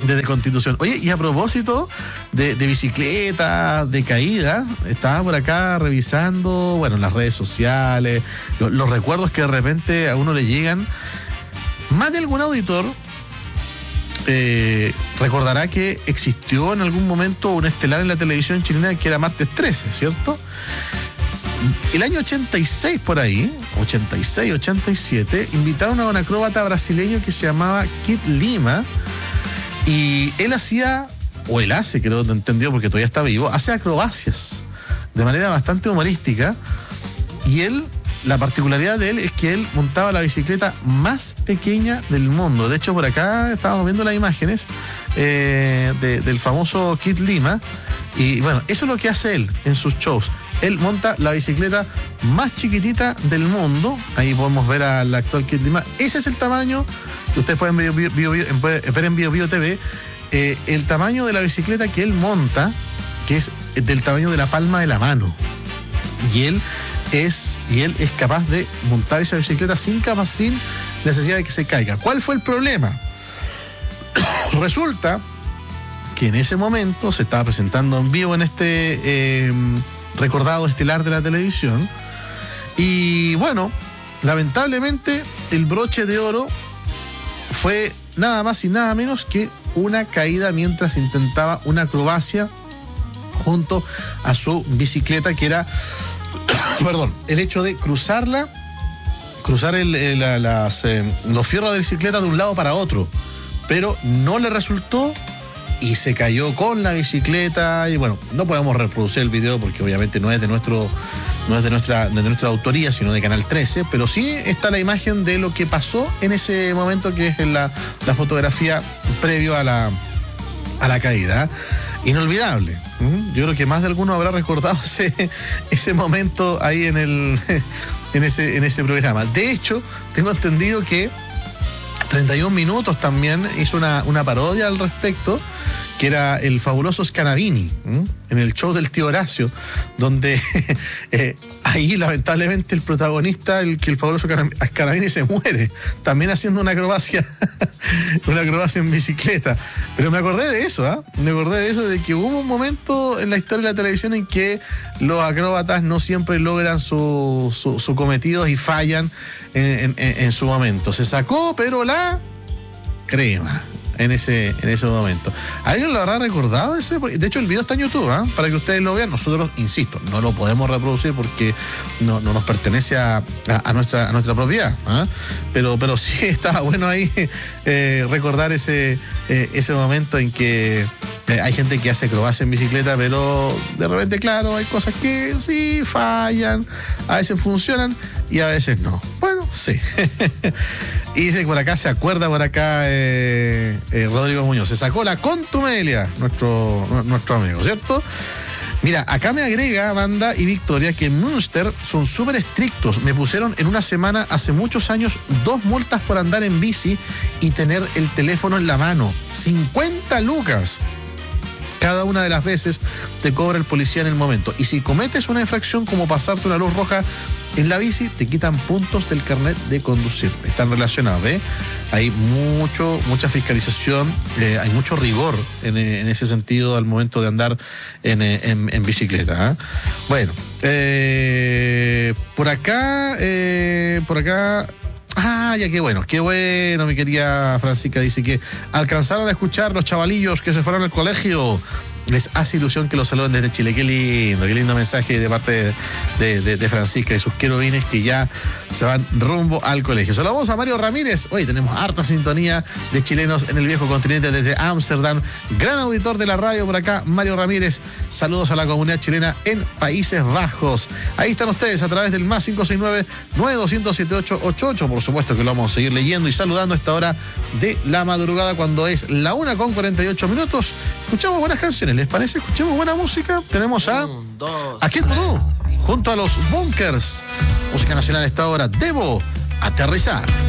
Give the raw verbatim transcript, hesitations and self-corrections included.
desde Constitución. Oye, y a propósito de, de bicicleta, de caída, estaba por acá revisando, bueno, las redes sociales, lo, los recuerdos que de repente a uno le llegan. Más de algún auditor eh, recordará que existió en algún momento un estelar en la televisión chilena que era Martes trece, ¿cierto? El año ochenta y seis por ahí, ochenta y seis, ochenta y siete, invitaron a un acróbata brasileño que se llamaba Kid Lima. Y él hacía, o él hace, creo que entendió porque todavía está vivo, hace acrobacias de manera bastante humorística. Y él, la particularidad de él es que él montaba la bicicleta más pequeña del mundo. De hecho, por acá estábamos viendo las imágenes eh, de, del famoso Kid Lima. Y bueno, eso es lo que hace él en sus shows. Él monta la bicicleta más chiquitita del mundo. Ahí podemos ver al actual Kid Lima. Ese es el tamaño. Ustedes pueden ver, bio, bio, bio, ver en Bio Bio T V eh, el tamaño de la bicicleta que él monta, que es del tamaño de la palma de la mano. Y él es, y él es capaz de montar esa bicicleta sin, capaz, sin necesidad de que se caiga. ¿Cuál fue el problema? Resulta que en ese momento se estaba presentando en vivo en este eh, recordado estelar de la televisión. Y bueno, lamentablemente el broche de oro fue nada más y nada menos que una caída mientras intentaba una acrobacia junto a su bicicleta, que era, perdón, el hecho de cruzarla, cruzar el, el, la, las, eh, los fierros de bicicleta de un lado para otro, pero no le resultó y se cayó con la bicicleta. Y bueno, no podemos reproducir el video porque obviamente no es de nuestro no es de nuestra, de nuestra autoría, sino de Canal trece, pero sí está la imagen de lo que pasó en ese momento, que es la, la fotografía previo a la, a la caída. Inolvidable. Yo creo que más de alguno habrá recordado ese, ese momento ahí en el en ese, en ese programa. De hecho, tengo entendido que treinta y un minutos también hizo una, una parodia al respecto, que era el fabuloso Scanavini, ¿m? en el show del tío Horacio, donde eh, ahí lamentablemente el protagonista, el que el fabuloso Scanavini se muere, también haciendo una acrobacia, una acrobacia en bicicleta. Pero me acordé de eso, ¿ah? ¿eh? Me acordé de eso, de que hubo un momento en la historia de la televisión en que los acróbatas no siempre logran su, su, su cometido y fallan en, en, en su momento. Se sacó, pero la crema. En ese, en ese momento. ¿Alguien lo habrá recordado ese? De hecho, el video está en YouTube, ¿eh? Para que ustedes lo vean. Nosotros, insisto, no lo podemos reproducir porque no, no nos pertenece a, a, a, nuestra, a nuestra propiedad, ¿eh? Pero, pero sí está bueno ahí eh, recordar ese, eh, ese momento en que eh, hay gente que hace acrobacia en bicicleta, pero de repente, claro, hay cosas que sí fallan, a veces funcionan y a veces no. Bueno, sí. Y dice que por acá se acuerda, por acá eh, eh, Rodrigo Muñoz, se sacó la contumelia, nuestro, nuestro amigo, ¿cierto? Mira, acá me agrega Amanda y Victoria que en Münster son súper estrictos. Me pusieron en una semana hace muchos años dos multas por andar en bici y tener el teléfono en la mano. cincuenta lucas. Cada una de las veces te cobra el policía en el momento. Y si cometes una infracción como pasarte una luz roja en la bici, te quitan puntos del carnet de conducir. Están relacionados, ¿ves? Hay mucho, mucha fiscalización, eh, hay mucho rigor en, en ese sentido al momento de andar en, en, en bicicleta, ¿eh? Bueno, eh, por acá, eh, por acá... Ah, ya qué bueno, qué bueno, mi querida Francisca. Dice que alcanzaron a escuchar los chavalillos que se fueron al colegio. Les hace ilusión que los saluden desde Chile. Qué lindo, qué lindo mensaje de parte de, de, de, de Francisca y sus querubines que ya se van rumbo al colegio. Saludamos a Mario Ramírez. Hoy tenemos harta sintonía de chilenos en el viejo continente desde Ámsterdam. Gran auditor de la radio por acá, Mario Ramírez. Saludos a la comunidad chilena en Países Bajos. Ahí están ustedes a través del más cinco seis nueve, nueve dos cero siete ocho ocho ocho. Por supuesto que lo vamos a seguir leyendo y saludando a esta hora de la madrugada cuando es la una con cuarenta y ocho minutos. Escuchamos buenas canciones. ¿Les parece? Escuchemos buena música. Tenemos a Un, dos, a Kid Voodoo junto a los Bunkers. Música nacional a esta hora. Debo aterrizar.